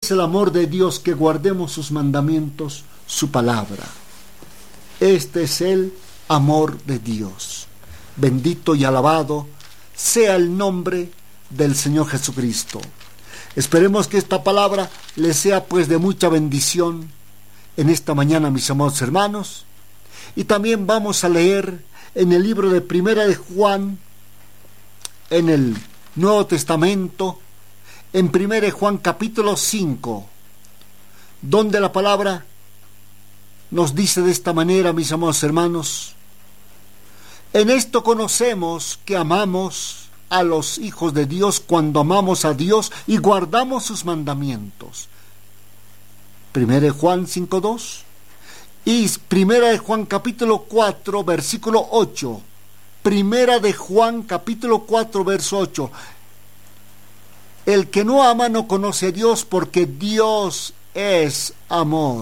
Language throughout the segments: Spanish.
es el amor de Dios, que guardemos sus mandamientos, su palabra. Este es el amor de Dios. Bendito y alabado sea el nombre del Señor Jesucristo. Esperemos que esta palabra les sea pues de mucha bendición en esta mañana, mis amados hermanos. Y también vamos a leer en el libro de Primera de Juan, en el Nuevo Testamento, en Primera de Juan capítulo 5, donde la palabra nos dice de esta manera, mis amados hermanos: en esto conocemos que amamos a los hijos de Dios, cuando amamos a Dios y guardamos sus mandamientos. Primera de Juan 5:2 y Primera de Juan capítulo 4 versículo 8. Primera de Juan capítulo 4 verso 8. El que no ama no conoce a Dios, porque Dios es amor.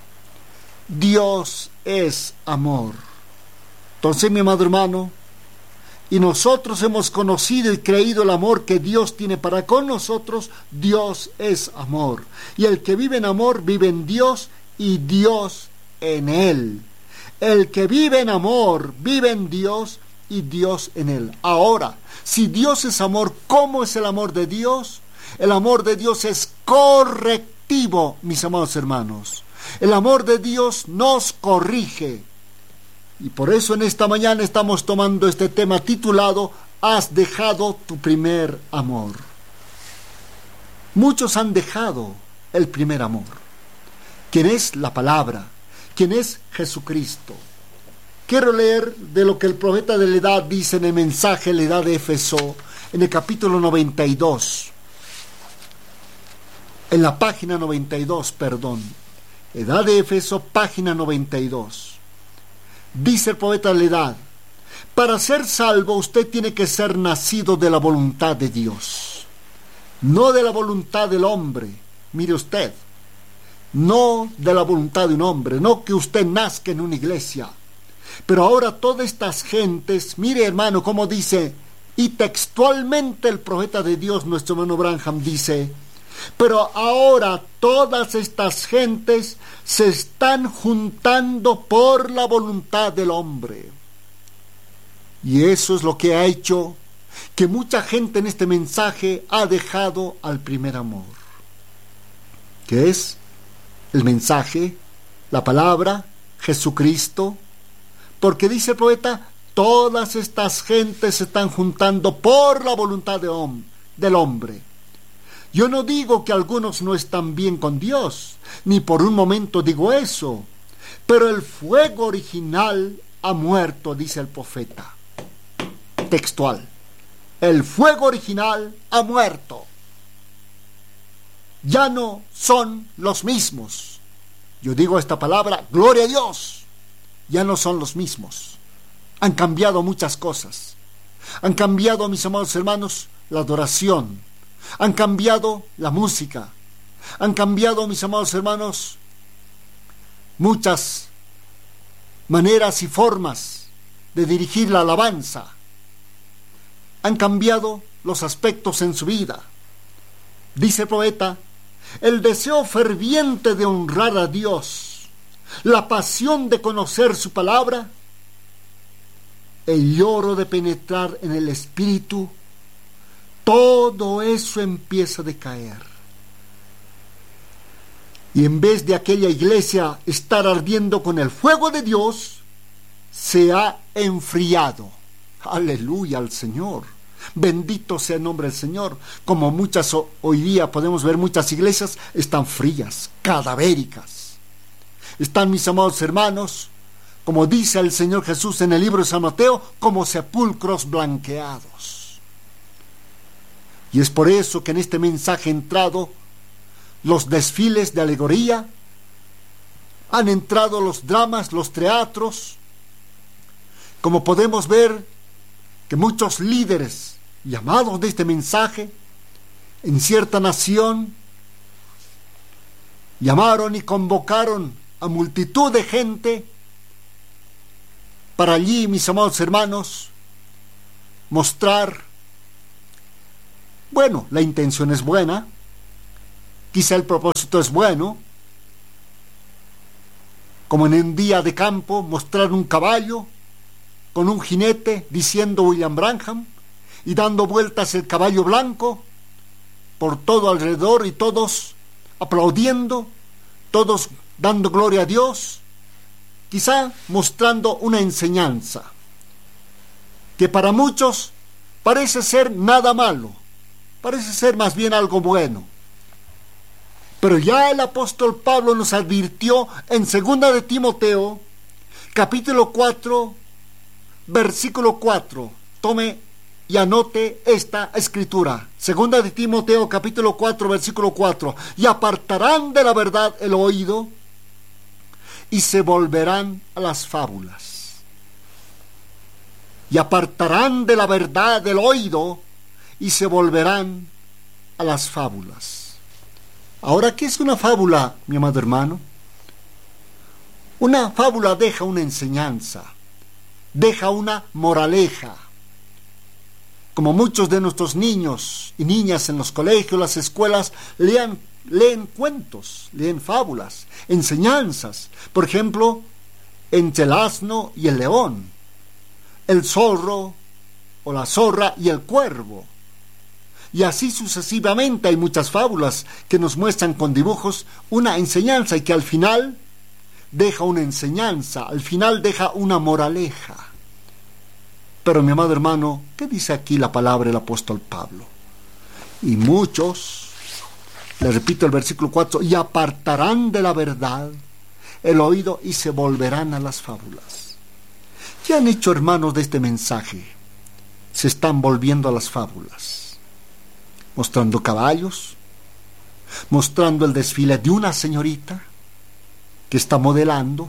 Dios es amor. Entonces, mi amado hermano, y nosotros hemos conocido y creído el amor que Dios tiene para con nosotros. Dios es amor. Y el que vive en amor vive en Dios y Dios en él. El que vive en amor vive en Dios y Dios en él. Ahora, si Dios es amor, ¿cómo es el amor de Dios? El amor de Dios es correctivo, mis amados hermanos. El amor de Dios nos corrige. Y por eso en esta mañana estamos tomando este tema titulado ¿Has dejado tu primer amor? Muchos han dejado el primer amor. ¿Quién es la palabra? ¿Quién es Jesucristo? Quiero leer de lo que el profeta de la edad dice en el mensaje de la edad de Éfeso, en el capítulo 92. En la página 92, perdón. Edad de Éfeso, página 92. Dice el poeta de la edad: para ser salvo usted tiene que ser nacido de la voluntad de Dios, no de la voluntad del hombre. Mire usted, no de la voluntad de un hombre, no que usted nazca en una iglesia. Pero ahora todas estas gentes, mire hermano cómo dice, y textualmente el profeta de Dios, nuestro hermano Branham, dice: pero ahora todas estas gentes se están juntando por la voluntad del hombre. Y eso es lo que ha hecho que mucha gente en este mensaje ha dejado al primer amor, que es el mensaje, la palabra, Jesucristo. Porque dice el poeta, todas estas gentes se están juntando por la voluntad del hombre. Yo no digo que algunos no están bien con Dios, ni por un momento digo eso, pero el fuego original ha muerto, dice el profeta. Textual. El fuego original ha muerto. Ya no son los mismos. Yo digo esta palabra, gloria a Dios. Ya no son los mismos. Han cambiado muchas cosas. Han cambiado, mis amados hermanos, la adoración. Han cambiado la música. Han cambiado, mis amados hermanos, muchas maneras y formas de dirigir la alabanza. Han cambiado los aspectos en su vida. Dice el poeta: el deseo ferviente de honrar a Dios, la pasión de conocer su palabra, el lloro de penetrar en el espíritu, todo eso empieza a decaer. Y en vez de aquella iglesia estar ardiendo con el fuego de Dios, se ha enfriado. Aleluya al Señor. Bendito sea el nombre del Señor. Como muchas hoy día podemos ver, muchas iglesias están frías, cadavéricas. Están, mis amados hermanos, como dice el Señor Jesús en el libro de San Mateo, como sepulcros blanqueados. Y es por eso que en este mensaje han entrado los desfiles de alegoría, han entrado los dramas, los teatros. Como podemos ver que muchos líderes llamados de este mensaje en cierta nación llamaron y convocaron a multitud de gente para allí, mis amados hermanos, mostrar, bueno, la intención es buena, Quizá el propósito es bueno, como en un día de campo, mostrar un caballo con un jinete, diciendo William Branham, y dando vueltas el caballo blanco por todo alrededor y todos aplaudiendo, todos dando gloria a Dios, quizá mostrando una enseñanza que para muchos parece ser nada malo, parece ser más bien algo bueno. Pero ya el apóstol Pablo nos advirtió en 2 de Timoteo, capítulo 4, versículo 4. Tome y anote esta escritura. 2 de Timoteo, capítulo 4, versículo 4. Y apartarán de la verdad el oído y se volverán a las fábulas. Y apartarán de la verdad el oído y se volverán a las fábulas. Ahora, ¿qué es una fábula, mi amado hermano? Una fábula deja una enseñanza, deja una moraleja. Como muchos de nuestros niños y niñas en los colegios, las escuelas, leen cuentos, leen fábulas, enseñanzas. Por ejemplo, entre el asno y el león, el zorro o la zorra y el cuervo. Y así sucesivamente hay muchas fábulas que nos muestran con dibujos una enseñanza y que al final deja una enseñanza, al final deja una moraleja. Pero mi amado hermano, ¿qué dice aquí la palabra del apóstol Pablo? Y muchos, le repito el versículo 4, y apartarán de la verdad el oído y se volverán a las fábulas. ¿Qué han hecho, hermanos, de este mensaje? Se están volviendo a las fábulas, mostrando caballos, mostrando el desfile de una señorita que está modelando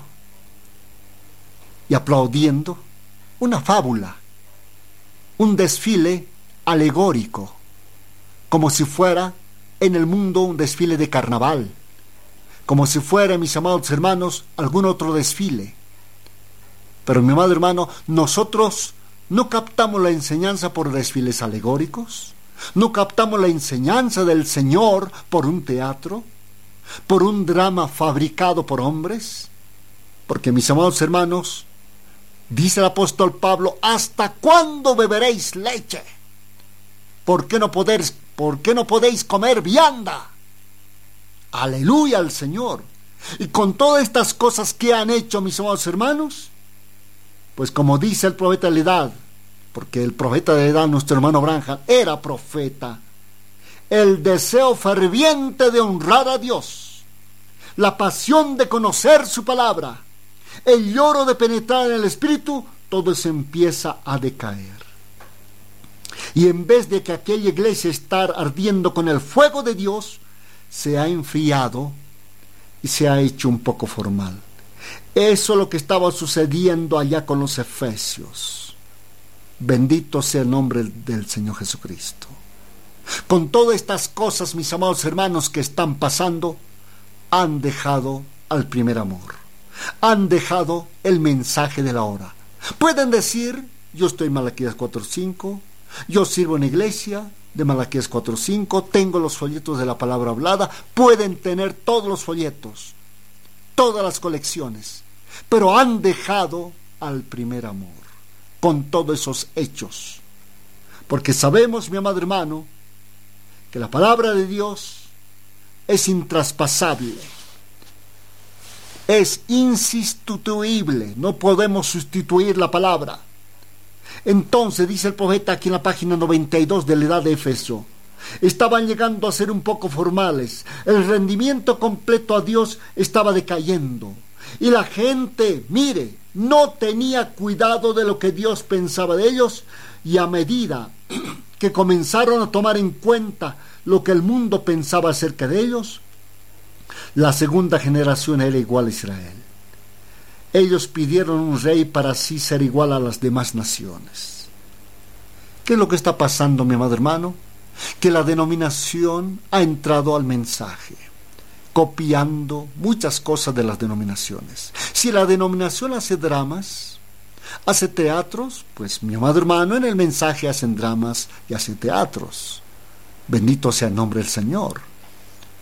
y aplaudiendo una fábula, un desfile alegórico, como si fuera en el mundo un desfile de carnaval, como si fuera, mis amados hermanos, algún otro desfile. Pero mi amado hermano, nosotros no captamos la enseñanza por desfiles alegóricos, no captamos la enseñanza del Señor por un teatro, por un drama fabricado por hombres, porque, mis amados hermanos, dice el apóstol Pablo, ¿hasta cuándo beberéis leche? ¿Por qué no podéis comer vianda? Aleluya al Señor. Y con todas estas cosas que han hecho, mis amados hermanos, pues como dice el profeta de la edad, porque el profeta de la edad, nuestro hermano Branham, era profeta, el deseo ferviente de honrar a Dios, la pasión de conocer su palabra, el lloro de penetrar en el Espíritu, todo eso empieza a decaer. Y en vez de que aquella iglesia estar ardiendo con el fuego de Dios, se ha enfriado y se ha hecho un poco formal. Eso es lo que estaba sucediendo allá con los efesios. Bendito sea el nombre del Señor Jesucristo. Con todas estas cosas, mis amados hermanos, que están pasando, han dejado al primer amor, han dejado el mensaje de la hora. Pueden decir, yo estoy en Malaquías 4:5, yo sirvo en iglesia de Malaquías 4:5, tengo los folletos de la palabra hablada, pueden tener todos los folletos, todas las colecciones, pero han dejado al primer amor con todos esos hechos. Porque sabemos, mi amado hermano, que la palabra de Dios es intraspasable, es insustituible, no podemos sustituir la palabra. Entonces, dice el profeta aquí en la página 92 de la edad de Éfeso, estaban llegando a ser un poco formales, el rendimiento completo a Dios estaba decayendo, y la gente, mire, no tenía cuidado de lo que Dios pensaba de ellos, y a medida que comenzaron a tomar en cuenta lo que el mundo pensaba acerca de ellos, la segunda generación era igual a Israel. Ellos pidieron un rey para así ser igual a las demás naciones. ¿Qué es lo que está pasando, mi amado hermano? Que la denominación ha entrado al mensaje, copiando muchas cosas de las denominaciones. Si la denominación hace dramas, hace teatros, pues mi amado hermano, en el mensaje hacen dramas y hacen teatros. Bendito sea el nombre del Señor.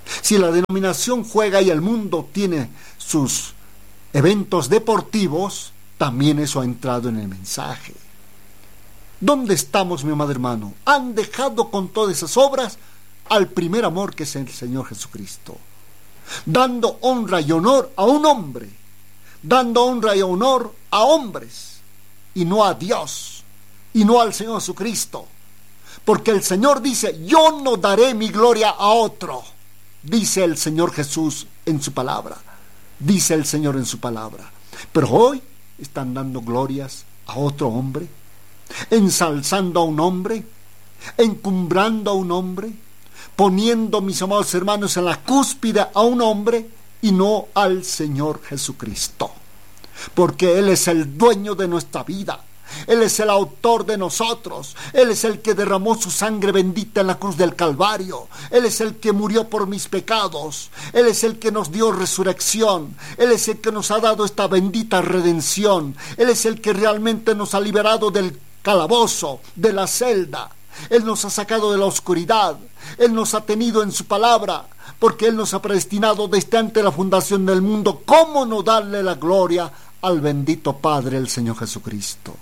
Si la denominación juega y el mundo tiene sus eventos deportivos, también eso ha entrado en el mensaje. ¿Dónde estamos, mi amado hermano? Han dejado con todas esas obras al primer amor, que es el Señor Jesucristo, dando honra y honor a un hombre, dando honra y honor a hombres, y no a Dios, y no al Señor Jesucristo, porque el Señor dice: yo no daré mi gloria a otro, dice el Señor Jesús en su palabra, dice el Señor en su palabra. Pero hoy están dando glorias a otro hombre, ensalzando a un hombre, encumbrando a un hombre, poniendo, mis amados hermanos, en la cúspide a un hombre y no al Señor Jesucristo, porque Él es el dueño de nuestra vida. Él es el autor de nosotros. Él es el que derramó su sangre bendita en la cruz del Calvario. Él es el que murió por mis pecados. Él es el que nos dio resurrección. Él es el que nos ha dado esta bendita redención. Él es el que realmente nos ha liberado del calabozo, de la celda. Él nos ha sacado de la oscuridad. Él nos ha tenido en su palabra, porque Él nos ha predestinado desde antes de la fundación del mundo. ¿Cómo no darle la gloria al bendito Padre, el Señor Jesucristo?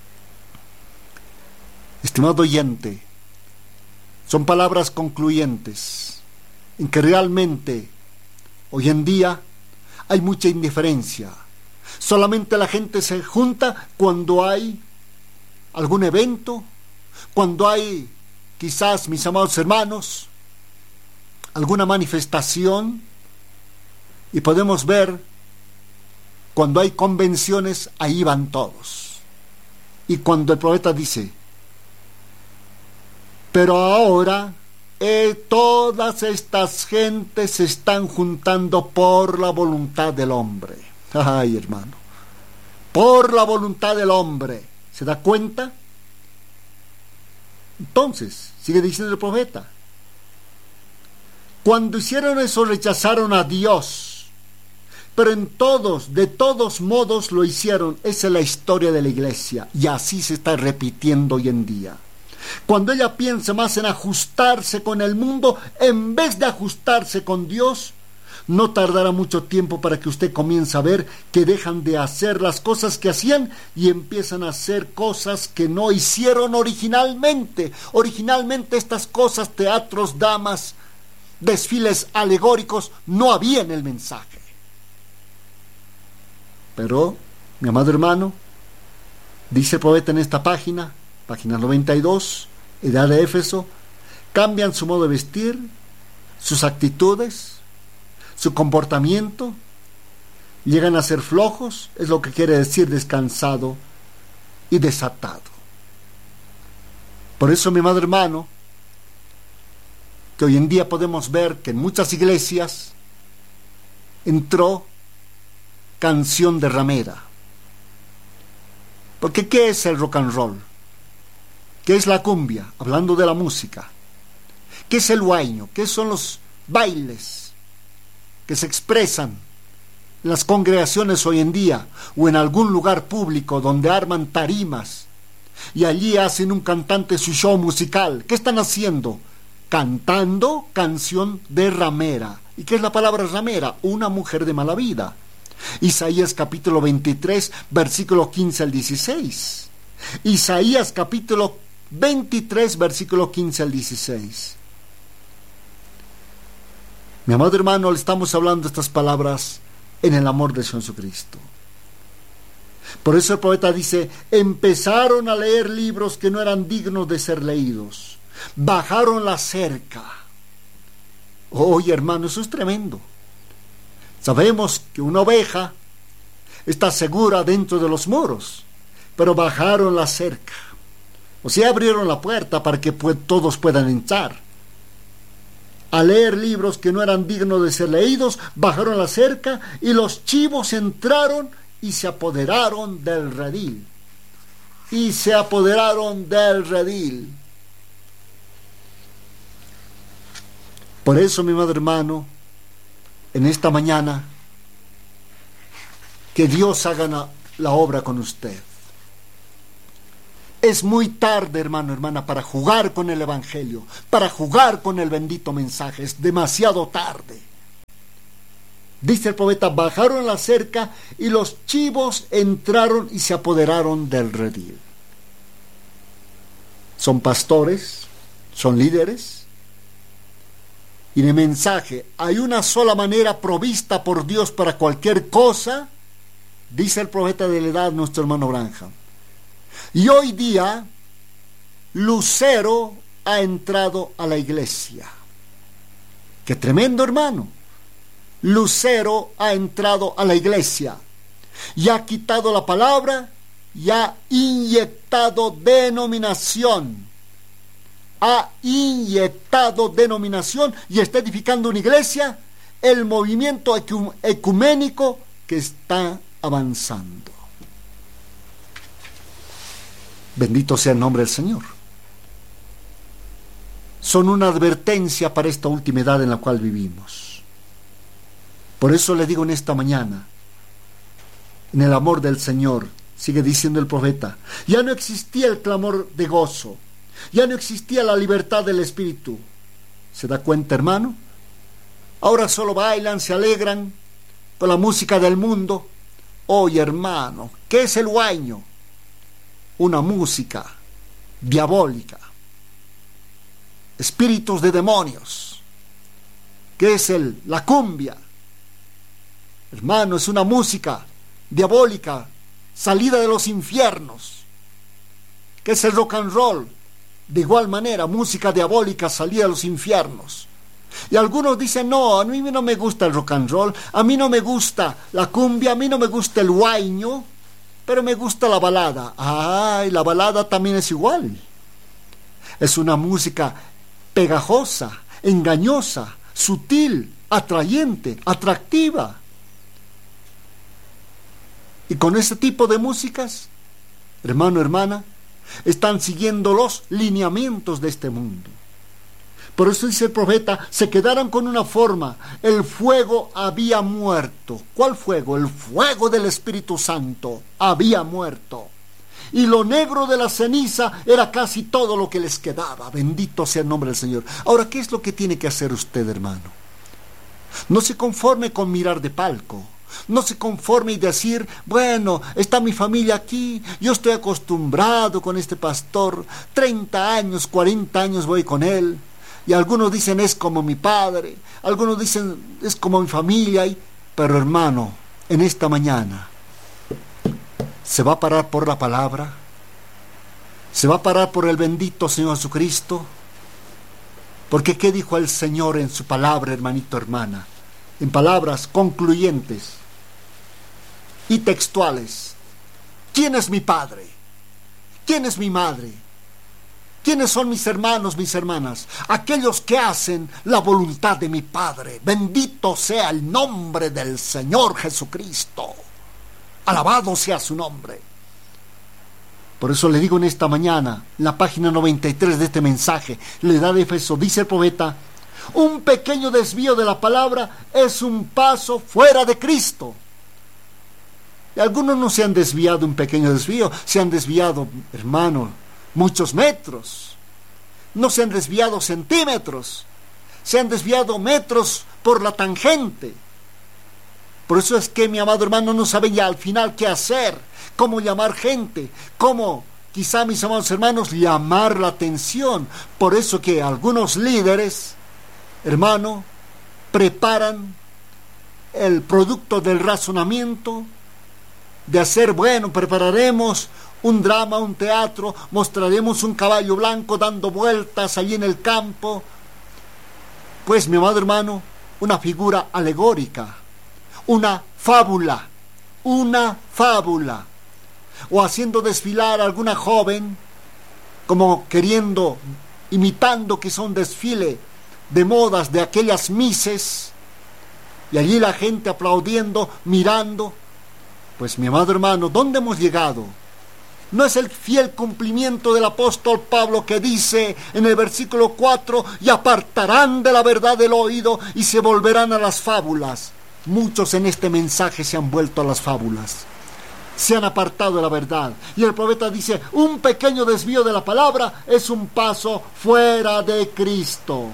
Estimado oyente, son palabras concluyentes en que realmente hoy en día hay mucha indiferencia. Solamente la gente se junta cuando hay algún evento, cuando hay, quizás, mis amados hermanos, alguna manifestación, y podemos ver cuando hay convenciones, ahí van todos. Y cuando el profeta dice: pero ahora todas estas gentes se están juntando por la voluntad del hombre. Ay, hermano, por la voluntad del hombre. ¿Se da cuenta? Entonces, sigue diciendo el profeta: cuando hicieron eso, rechazaron a Dios, pero de todos modos lo hicieron. Esa es la historia de la iglesia, y así se está repitiendo hoy en día. Cuando ella piensa más en ajustarse con el mundo en vez de ajustarse con Dios, no tardará mucho tiempo para que usted comience a ver que dejan de hacer las cosas que hacían y empiezan a hacer cosas que no hicieron originalmente. Originalmente estas cosas, teatros, damas, desfiles alegóricos, no había en el mensaje. Pero, mi amado hermano, dice el profeta en esta página 92, edad de Éfeso, cambian su modo de vestir, sus actitudes, su comportamiento, llegan a ser flojos, es lo que quiere decir descansado y desatado. Por eso, mi amado hermano, que hoy en día podemos ver que en muchas iglesias entró canción de ramera. Porque ¿qué es el rock and roll? ¿Qué es la cumbia? Hablando de la música. ¿Qué es el huayno? ¿Qué son los bailes que se expresan en las congregaciones hoy en día o en algún lugar público donde arman tarimas y allí hacen un cantante su show musical? ¿Qué están haciendo? Cantando canción de ramera. ¿Y qué es la palabra ramera? Una mujer de mala vida. Isaías capítulo 23, versículo 15 al 16. Isaías capítulo 23, versículo 15 al 16. Mi amado hermano, le estamos hablando estas palabras en el amor de Jesucristo. Por eso el poeta dice: empezaron a leer libros que no eran dignos de ser leídos, bajaron la cerca. Oye, hermano, eso es tremendo. Sabemos que una oveja está segura dentro de los muros, pero bajaron la cerca. O sea, abrieron la puerta para que todos puedan entrar. A leer libros que no eran dignos de ser leídos, bajaron la cerca y los chivos entraron y se apoderaron del redil. Y se apoderaron del redil. Por eso, mi amado hermano, en esta mañana, que Dios haga la obra con usted. Es muy tarde, hermano, hermana, para jugar con el Evangelio, para jugar con el bendito mensaje. Es demasiado tarde. Dice el profeta, bajaron la cerca y los chivos entraron y se apoderaron del redil. Son pastores, son líderes. Y en el mensaje, hay una sola manera provista por Dios para cualquier cosa, dice el profeta de la edad, nuestro hermano Branham. Y hoy día, Lucero ha entrado a la iglesia. ¡Qué tremendo, hermano! Lucero ha entrado a la iglesia y ha quitado la palabra y ha inyectado denominación. Ha inyectado denominación y está edificando una iglesia, el movimiento ecuménico que está avanzando. Bendito sea el nombre del Señor. Son una advertencia para esta última edad en la cual vivimos. Por eso le digo en esta mañana, en el amor del Señor, sigue diciendo el profeta, ya no existía el clamor de gozo, ya no existía la libertad del espíritu. ¿Se da cuenta, hermano? Ahora solo bailan, se alegran con la música del mundo. Oye, hermano, ¿qué es el huayno? Una música diabólica, espíritus de demonios. ¿Qué es la cumbia? Hermano, es una música diabólica, salida de los infiernos. ¿Qué es el rock and roll? De igual manera, música diabólica, salida de los infiernos. Y algunos dicen, no, a mí no me gusta el rock and roll, a mí no me gusta la cumbia, a mí no me gusta el huayno, pero me gusta la balada. Ay, la balada también es igual. Es una música pegajosa, engañosa, sutil, atrayente, atractiva. Y con ese tipo de músicas, hermano, hermana, están siguiendo los lineamientos de este mundo. Por eso dice el profeta, se quedaron con una forma, el fuego había muerto. ¿Cuál fuego? El fuego del Espíritu Santo había muerto. Y lo negro de la ceniza era casi todo lo que les quedaba. Bendito sea el nombre del Señor. Ahora, ¿qué es lo que tiene que hacer usted, hermano? No se conforme con mirar de palco. No se conforme y decir, bueno, está mi familia aquí, yo estoy acostumbrado con este pastor, 30 años, 40 años voy con él. Y algunos dicen, es como mi padre, algunos dicen, es como mi familia. Pero hermano, en esta mañana, ¿se va a parar por la palabra? ¿Se va a parar por el bendito Señor Jesucristo? Porque ¿qué dijo el Señor en su palabra, hermanito, hermana? En palabras concluyentes y textuales. ¿Quién es mi padre? ¿Quién es mi madre? ¿Quiénes son mis hermanos, mis hermanas? Aquellos que hacen la voluntad de mi Padre. Bendito sea el nombre del Señor Jesucristo. Alabado sea su nombre. Por eso le digo en esta mañana, en la página 93 de este mensaje, la edad de Efeso, dice el profeta, un pequeño desvío de la palabra es un paso fuera de Cristo. Y algunos no se han desviado un pequeño desvío, se han desviado, hermano, muchos metros. No se han desviado centímetros, se han desviado metros por la tangente. Por eso es que, mi amado hermano, no sabe ya al final qué hacer, cómo llamar gente, cómo, quizá, mis amados hermanos, llamar la atención. Por eso que algunos líderes, hermano, preparan el producto del razonamiento, de hacer, bueno, prepararemos un drama, un teatro, mostraremos un caballo blanco dando vueltas allí en el campo. Pues, mi amado hermano, una figura alegórica, una fábula, o haciendo desfilar a alguna joven, como queriendo, imitando que son desfile de modas de aquellas mises, y allí la gente aplaudiendo, mirando. Pues, mi amado hermano, ¿dónde hemos llegado? ¿No es el fiel cumplimiento del apóstol Pablo que dice en el versículo 4, y apartarán de la verdad el oído y se volverán a las fábulas? Muchos en este mensaje se han vuelto a las fábulas. se han apartado de la verdad. Y el profeta dice, un pequeño desvío de la palabra es un paso fuera de Cristo.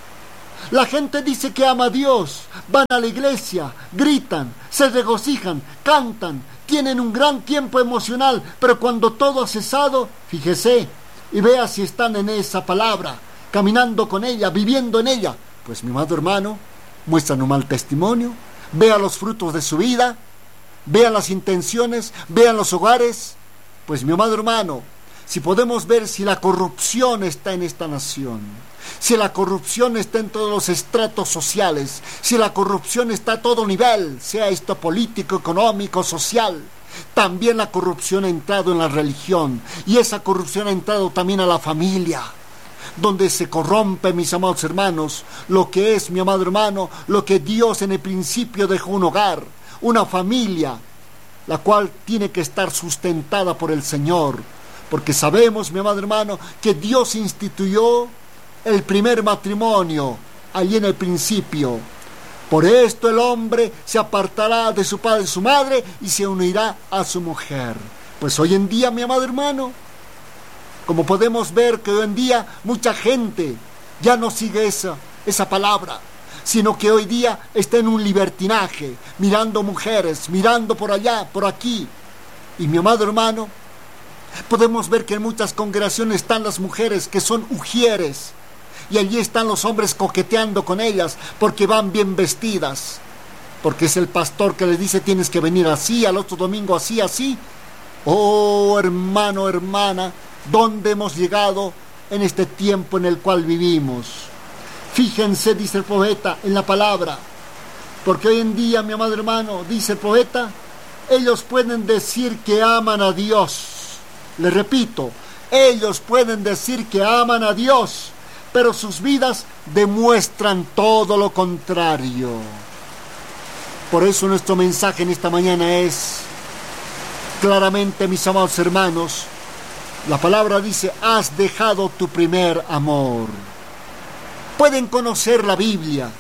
La gente dice que ama a Dios, van a la iglesia, gritan, se regocijan, cantan, tienen un gran tiempo emocional, pero cuando todo ha cesado, fíjese y vea si están en esa palabra, caminando con ella, viviendo en ella. Pues mi amado hermano, muestran un mal testimonio, vea los frutos de su vida, vean las intenciones, vean los hogares. Pues mi amado hermano, si podemos ver si la corrupción está en esta nación, si la corrupción está en todos los estratos sociales, si la corrupción está a todo nivel, sea esto político, económico, social, también la corrupción ha entrado en la religión, y esa corrupción ha entrado también a la familia, donde se corrompe, mis amados hermanos, lo que es, mi amado hermano, lo que Dios en el principio dejó: un hogar, una familia, la cual tiene que estar sustentada por el Señor, porque sabemos, mi amado hermano, que Dios instituyó el primer matrimonio allí en el principio. Por esto el hombre se apartará de su padre y su madre y se unirá a su mujer. Pues hoy en día, mi amado hermano, como podemos ver que hoy en día mucha gente ya no sigue esa palabra, sino que hoy día está en un libertinaje, mirando mujeres, mirando por allá, por aquí. Y mi amado hermano, podemos ver que en muchas congregaciones están las mujeres que son ujieres, y allí están los hombres coqueteando con ellas porque van bien vestidas, porque es el pastor que les dice: tienes que venir así, al otro domingo así, así. Oh, hermano, hermana, ¿dónde hemos llegado en este tiempo en el cual vivimos? Fíjense, dice el profeta, en la palabra, porque hoy en día, mi amado hermano, dice el profeta, ellos pueden decir que aman a Dios. Les repito, ellos pueden decir que aman a Dios, pero sus vidas demuestran todo lo contrario. Por eso nuestro mensaje en esta mañana es claramente, mis amados hermanos, la palabra dice: has dejado tu primer amor. Pueden conocer la Biblia,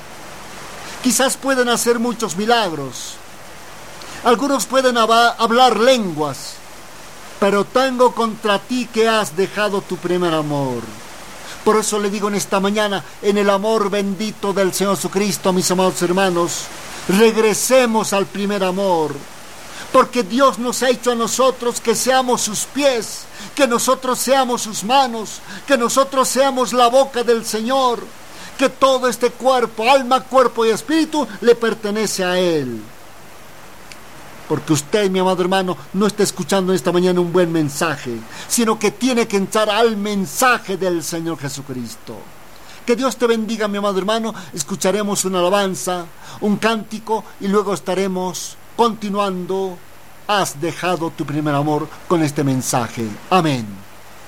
quizás pueden hacer muchos milagros, algunos pueden hablar lenguas, pero tengo contra ti que has dejado tu primer amor. Por eso le digo en esta mañana, en el amor bendito del Señor Jesucristo, mis amados hermanos, regresemos al primer amor, porque Dios nos ha hecho a nosotros que seamos sus pies, que nosotros seamos sus manos, que nosotros seamos la boca del Señor, que todo este cuerpo, alma, cuerpo y espíritu le pertenece a Él. Porque usted, mi amado hermano, no está escuchando esta mañana un buen mensaje, sino que tiene que entrar al mensaje del Señor Jesucristo. Que Dios te bendiga, mi amado hermano. Escucharemos una alabanza, un cántico, y luego estaremos continuando. Has dejado tu primer amor con este mensaje. Amén.